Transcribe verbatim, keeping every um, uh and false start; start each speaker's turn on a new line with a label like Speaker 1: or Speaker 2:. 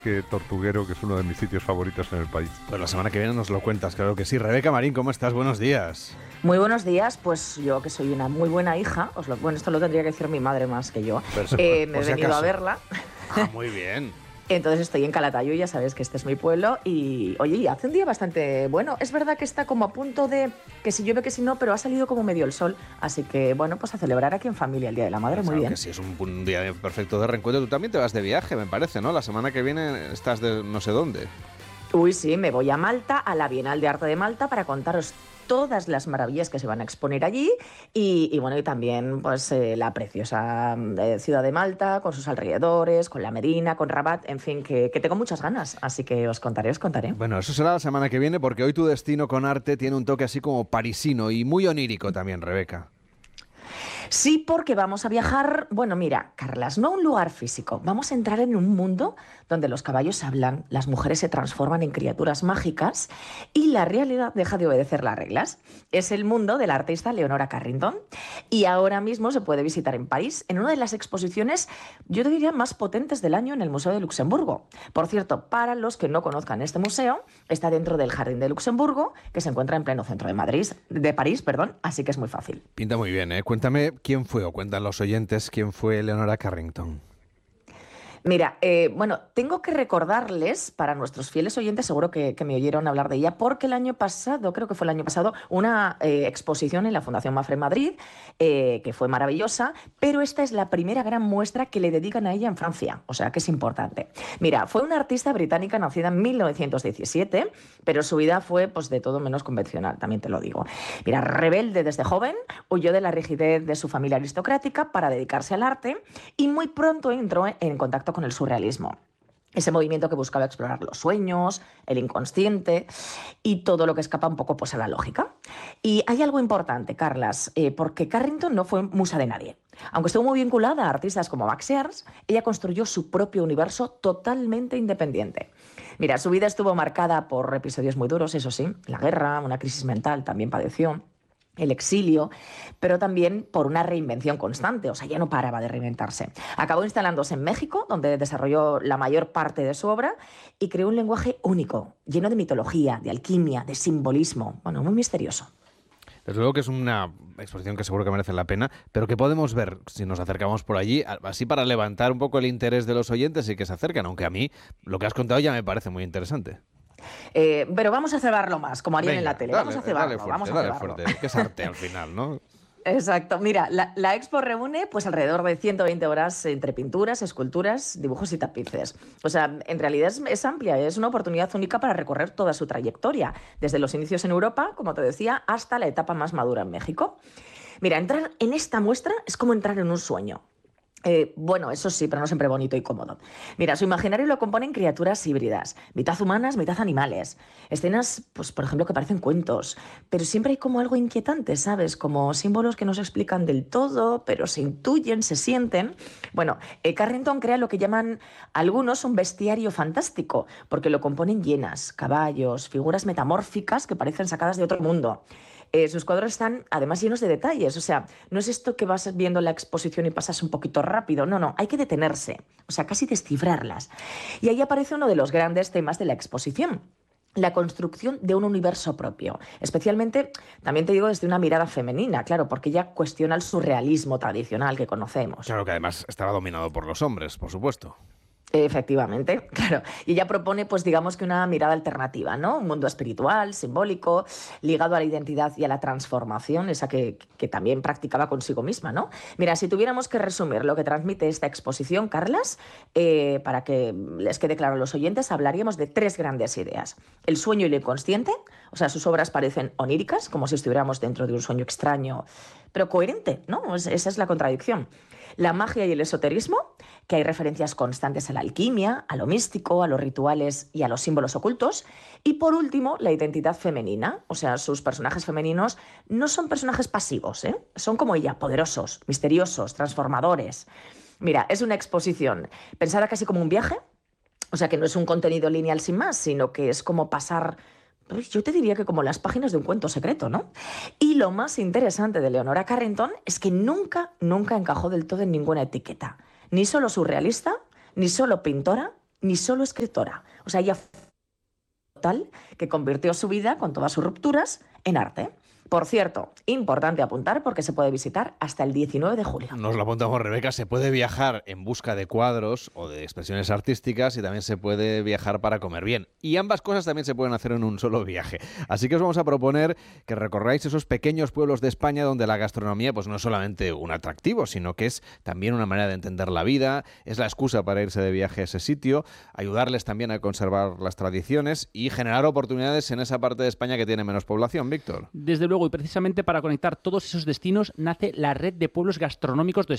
Speaker 1: que Tortuguero, que es uno de mis sitios favoritos en el país.
Speaker 2: Pues la semana que viene nos lo cuentas, claro que sí. Rebeca Marín, ¿cómo estás? Buenos días.
Speaker 3: Muy buenos días, pues yo que soy una muy buena hija, os lo, bueno, esto lo tendría que decir mi madre más que yo,
Speaker 2: Pero,
Speaker 3: eh, me he
Speaker 2: por si
Speaker 3: venido
Speaker 2: acaso.
Speaker 3: a verla.
Speaker 2: Ah, muy bien.
Speaker 3: Entonces estoy en Calatayud, ya sabes que este es mi pueblo y, oye, y hace un día bastante bueno. Es verdad que está como a punto de que si llueve, que si no, pero ha salido como medio el sol. Así que, bueno, pues a celebrar aquí en familia el Día de la Madre, muy
Speaker 2: Claro
Speaker 3: bien.
Speaker 2: que sí, es un, un día perfecto de reencuentro. Tú también te vas de viaje, me parece, ¿no? La semana que viene estás de no sé dónde.
Speaker 3: Uy, sí, me voy a Malta, a la Bienal de Arte de Malta, para contaros todas las maravillas que se van a exponer allí y, y bueno, y también pues eh, la preciosa eh, ciudad de Malta, con sus alrededores, con la Medina, con Rabat, en fin, que, que tengo muchas ganas, así que os contaré, os contaré.
Speaker 2: Bueno, eso será la semana que viene porque hoy tu destino con arte tiene un toque así como parisino y muy onírico también, Rebeca.
Speaker 3: Sí, porque vamos a viajar, bueno, mira, Carlas, no a un lugar físico, vamos a entrar en un mundo donde los caballos hablan, las mujeres se transforman en criaturas mágicas y la realidad deja de obedecer las reglas. Es el mundo de la artista Leonora Carrington y ahora mismo se puede visitar en París en una de las exposiciones, yo te diría, más potentes del año en el Museo de Luxemburgo. Por cierto, para los que no conozcan este museo, está dentro del Jardín de Luxemburgo, que se encuentra en pleno centro de Madrid, de París, perdón, así que es muy fácil.
Speaker 2: Pinta muy bien, ¿eh? Cuéntame quién fue, o cuentan los oyentes, quién fue Leonora Carrington.
Speaker 3: Mira, eh, bueno, tengo que recordarles, para nuestros fieles oyentes, seguro que, que me oyeron hablar de ella, porque el año pasado, creo que fue el año pasado, una eh, exposición en la Fundación Mafre Madrid, eh, que fue maravillosa, pero esta es la primera gran muestra que le dedican a ella en Francia, o sea que es importante. Mira, fue una artista británica nacida en mil novecientos diecisiete, pero su vida fue pues de todo menos convencional, también te lo digo. Mira, rebelde desde joven, huyó de la rigidez de su familia aristocrática para dedicarse al arte y muy pronto entró en contacto con el surrealismo. Ese movimiento que buscaba explorar los sueños, el inconsciente y todo lo que escapa un poco pues, a la lógica. Y hay algo importante, Carlas, eh, porque Carrington no fue musa de nadie. Aunque estuvo muy vinculada a artistas como Max Ernst, ella construyó su propio universo totalmente independiente. Mira, su vida estuvo marcada por episodios muy duros, eso sí, la guerra, una crisis mental también padeció, el exilio, pero también por una reinvención constante, o sea, ya no paraba de reinventarse. Acabó instalándose en México, donde desarrolló la mayor parte de su obra y creó un lenguaje único, lleno de mitología, de alquimia, de simbolismo, bueno, muy misterioso.
Speaker 2: Desde luego que es una exposición que seguro que merece la pena, pero que podemos ver si nos acercamos por allí, así para levantar un poco el interés de los oyentes y que se acerquen, aunque a mí lo que has contado ya me parece muy interesante.
Speaker 3: Eh, pero vamos a cebarlo más, como harían en la tele.
Speaker 2: Dale,
Speaker 3: vamos a cebarlo,
Speaker 2: dale fuerte,
Speaker 3: vamos a
Speaker 2: dale
Speaker 3: cebarlo.
Speaker 2: fuerte, que es arte al final, ¿no?
Speaker 3: Exacto. Mira, la, la expo reúne pues alrededor de ciento veinte horas entre pinturas, esculturas, dibujos y tapices. O sea, en realidad es, es amplia, es una oportunidad única para recorrer toda su trayectoria, desde los inicios en Europa, como te decía, hasta la etapa más madura en México. Mira, entrar en esta muestra es como entrar en un sueño. Eh, bueno, eso sí, pero no siempre bonito y cómodo. Mira, su imaginario lo componen criaturas híbridas, mitad humanas, mitad animales. Escenas, pues, por ejemplo, que parecen cuentos, pero siempre hay como algo inquietante, ¿sabes? Como símbolos que no se explican del todo, pero se intuyen, se sienten. Bueno, eh, Carrington crea lo que llaman algunos un bestiario fantástico, porque lo componen hienas, caballos, figuras metamórficas que parecen sacadas de otro mundo. Eh, sus cuadros están además llenos de detalles, o sea, no es esto que vas viendo la exposición y pasas un poquito rápido, no, no, hay que detenerse, o sea, casi descifrarlas. Y ahí aparece uno de los grandes temas de la exposición, la construcción de un universo propio, especialmente, también te digo, desde una mirada femenina, claro, porque ella cuestiona el surrealismo tradicional que conocemos.
Speaker 2: Claro que además estaba dominado por los hombres, por supuesto.
Speaker 3: Efectivamente, claro. Y ella propone, pues digamos que una mirada alternativa, ¿no? Un mundo espiritual, simbólico, ligado a la identidad y a la transformación, esa que, que también practicaba consigo misma, ¿no? Mira, si tuviéramos que resumir lo que transmite esta exposición, Carlas, eh, para que les quede claro a los oyentes, hablaríamos de tres grandes ideas. El sueño y el inconsciente, o sea, sus obras parecen oníricas, como si estuviéramos dentro de un sueño extraño, pero coherente, ¿no? Esa es la contradicción. La magia y el esoterismo, que hay referencias constantes a la alquimia, a lo místico, a los rituales y a los símbolos ocultos. Y por último, la identidad femenina, o sea, sus personajes femeninos no son personajes pasivos, ¿eh? Son como ella, poderosos, misteriosos, transformadores. Mira, es una exposición pensada casi como un viaje, o sea, que no es un contenido lineal sin más, sino que es como pasar... Yo te diría que como las páginas de un cuento secreto, ¿no? Y lo más interesante de Leonora Carrington es que nunca, nunca encajó del todo en ninguna etiqueta. Ni solo surrealista, ni solo pintora, ni solo escritora. O sea, ella fue tal que convirtió su vida, con todas sus rupturas, en arte. Por cierto, importante apuntar porque se puede visitar hasta el diecinueve de julio.
Speaker 2: Nos lo apuntamos, Rebeca. Se puede viajar en busca de cuadros o de expresiones artísticas y también se puede viajar para comer bien. Y ambas cosas también se pueden hacer en un solo viaje. Así que os vamos a proponer que recorráis esos pequeños pueblos de España donde la gastronomía pues no es solamente un atractivo, sino que es también una manera de entender la vida, es la excusa para irse de viaje a ese sitio, ayudarles también a conservar las tradiciones y generar oportunidades en esa parte de España que tiene menos población, Víctor.
Speaker 4: Desde luego, y precisamente para conectar todos esos destinos nace la Red de Pueblos Gastronómicos de